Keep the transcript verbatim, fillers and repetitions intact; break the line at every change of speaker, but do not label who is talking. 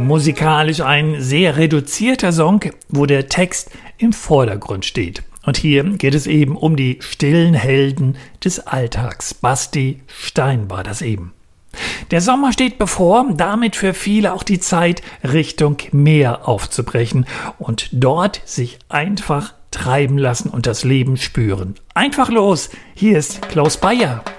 Musikalisch ein sehr reduzierter Song, wo der Text im Vordergrund steht. Und hier geht es eben um die stillen Helden des Alltags. Basti Stein war das eben. Der Sommer steht bevor, damit für viele auch die Zeit, Richtung Meer aufzubrechen und dort sich einfach treiben lassen und das Leben spüren. Einfach los, hier ist Klaus Bayer.